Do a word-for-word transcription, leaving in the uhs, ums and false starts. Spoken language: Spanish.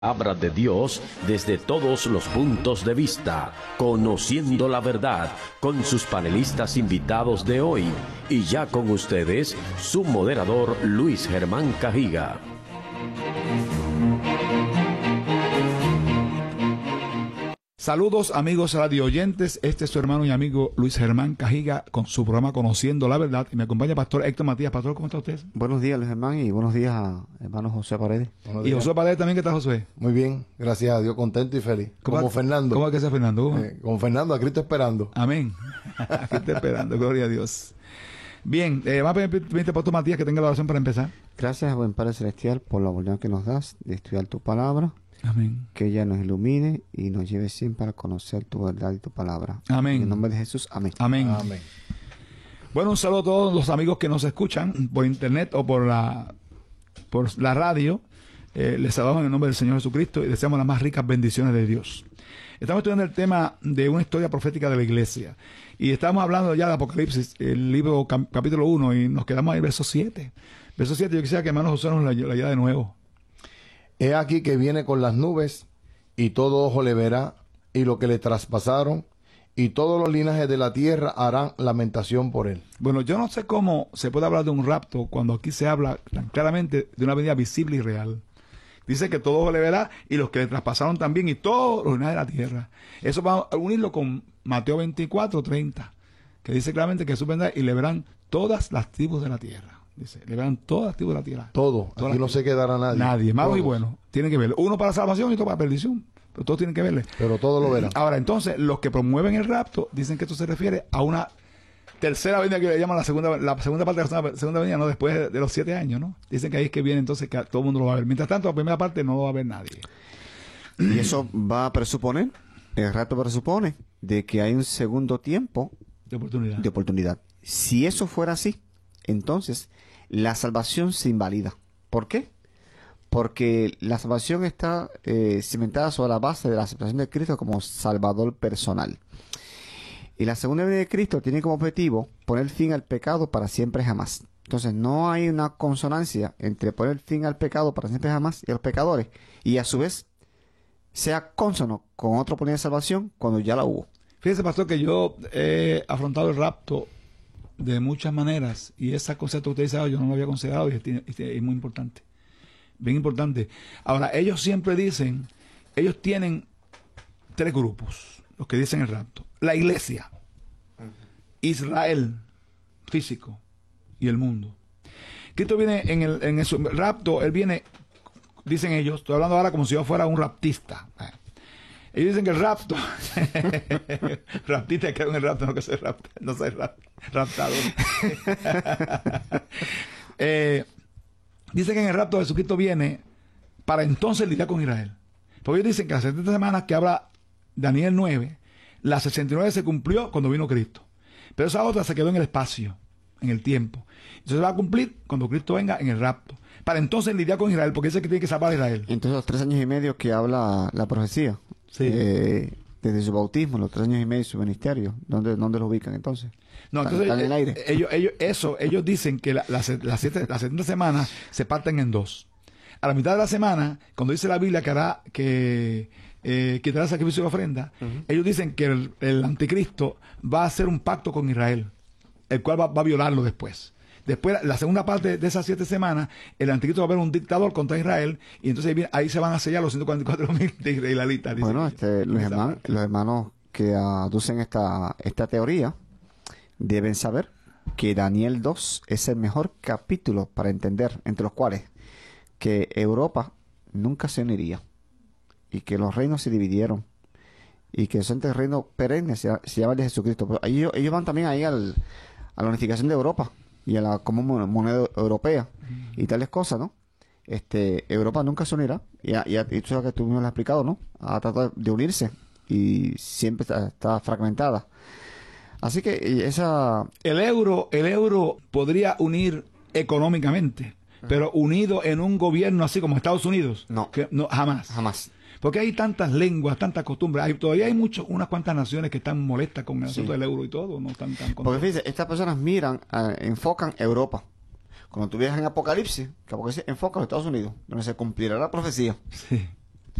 Palabra de Dios desde todos los puntos de vista, conociendo la verdad, con sus panelistas invitados de hoy. Y ya con ustedes, su moderador Luis Germán Cajiga. Saludos amigos radio oyentes, este es su hermano y amigo Luis Germán Cajiga con su programa Conociendo la Verdad y me acompaña Pastor Héctor Matías. Pastor, ¿cómo está usted? Buenos días Luis Germán y buenos días a hermano José Paredes. Y José Paredes también, ¿qué tal José? Muy bien, gracias a Dios, contento y feliz. ¿Cómo Como a, Fernando. ¿Cómo es que sea Fernando? Eh, como Fernando, a Cristo esperando. Amén. Aquí está esperando, gloria a Dios. Bien, eh, ¿va a permitir Pastor Matías que tenga la oración para empezar? Gracias, buen Padre Celestial, por la oportunidad que nos das de estudiar tu palabra. Amén. Que ella nos ilumine y nos lleve siempre a conocer tu verdad y tu palabra. Amén. En el nombre de Jesús, amén. Amén. Amén. Bueno, un saludo a todos los amigos que nos escuchan por internet o por la, por la radio. Eh, les saludamos en el nombre del Señor Jesucristo y deseamos las más ricas bendiciones de Dios. Estamos estudiando el tema de una historia profética de la iglesia. Y estamos hablando ya de Apocalipsis, el libro cap capítulo uno, y nos quedamos ahí en verso siete. Verso siete, yo quisiera que hermano José nos lo leyera de nuevo. He aquí que viene con las nubes, y todo ojo le verá, y lo que le traspasaron, y todos los linajes de la tierra harán lamentación por él. Bueno, yo no sé cómo se puede hablar de un rapto cuando aquí se habla tan claramente de una venida visible y real. Dice que todo ojo le verá, y los que le traspasaron también, y todos los linajes de la tierra. Eso va a unirlo con Mateo veinticuatro, treinta, que dice claramente que Jesús vendrá y le verán todas las tribus de la tierra. Dice, le verán todas las tribus de la tierra. Todo. Aquí no se quedará nadie. Nadie, malos todos. Y buenos. Tienen que verlo. Uno para salvación y otro para perdición. Pero todos tienen que verle. Pero todos lo verán. Ahora, entonces, los que promueven el rapto dicen que esto se refiere a una tercera venida que le llaman la segunda, la segunda parte de la segunda, segunda venida, ¿no? Después de, de los siete años, ¿no? Dicen que ahí es que viene entonces que todo el mundo lo va a ver. Mientras tanto, la primera parte no lo va a ver nadie. Y eso va a presuponer, el rapto presupone, de que hay un segundo tiempo de oportunidad. de oportunidad. Si eso fuera así, entonces la salvación se invalida. ¿Por qué? Porque la salvación está eh, cimentada sobre la base de la aceptación de Cristo como Salvador personal. Y la segunda venida de Cristo tiene como objetivo poner fin al pecado para siempre jamás. Entonces no hay una consonancia entre poner fin al pecado para siempre jamás y a los pecadores, y a su vez sea consono con otra oportunidad de salvación cuando ya la hubo. Fíjese, pastor, que yo he afrontado el rapto de muchas maneras, y ese concepto que usted dice, yo no lo había considerado, y es, es, es muy importante, bien importante. Ahora, ellos siempre dicen, ellos tienen tres grupos, los que dicen el rapto: la iglesia, Israel físico y el mundo. Cristo viene en el, en el rapto, él viene, dicen ellos, estoy hablando ahora como si yo fuera un raptista. Ellos dicen que el rapto, raptista que en el rapto, no que soy rapto, no soy rap, raptado. eh, dicen que en el rapto Jesucristo viene para entonces lidiar con Israel. Porque ellos dicen que las setenta semanas que habla Daniel nueve, las sesenta y nueve se cumplió cuando vino Cristo. Pero esa otra se quedó en el espacio, en el tiempo. Entonces va a cumplir cuando Cristo venga en el rapto. Para entonces lidiar con Israel, porque dice que tiene que salvar a Israel. Entonces los tres años y medio que habla la profecía, sí. eh, desde su bautismo, los tres años y medio de su ministerio, ¿dónde, dónde lo ubican entonces? No, ¿Están, entonces están en el aire? Ellos, ellos, eso, ellos dicen que la, las, las, siete, las setenta semanas se parten en dos. A la mitad de la semana, cuando dice la Biblia que hará, que eh, quitará el sacrificio de ofrenda, uh-huh. ellos dicen que el, el anticristo va a hacer un pacto con Israel, el cual va, va a violarlo después. Después, la segunda parte de esas siete semanas, el anticristo va a haber un dictador contra Israel, y entonces ahí, ahí se van a sellar los ciento cuarenta y cuatro mil de israelitas. Bueno, este, los, hermanos, los hermanos que aducen esta, esta teoría deben saber que Daniel dos es el mejor capítulo para entender, entre los cuales que Europa nunca se uniría, y que los reinos se dividieron, y que son el reino perenne, se, se llama el de Jesucristo. Pero ellos, ellos van también ahí al, a la unificación de Europa y a la común moneda europea mm. y tales cosas, ¿no? Este, Europa nunca se unirá, y, y, y tú sabes que tú me lo has explicado, ¿no? A tratar de unirse, y siempre está, está fragmentada. Así que esa... El euro, el euro podría unir económicamente, uh-huh. pero unido en un gobierno así como Estados Unidos. No. Que, no jamás. Jamás. Porque hay tantas lenguas, tantas costumbres. Hay, todavía hay muchos, unas cuantas naciones que están molestas con el sí. asunto del euro y todo. No están tan Porque fíjense, estas personas miran, uh, enfocan Europa. Cuando tú viajas en Apocalipsis, que Apocalipsis enfoca a los Estados Unidos, donde se cumplirá la profecía. Sí.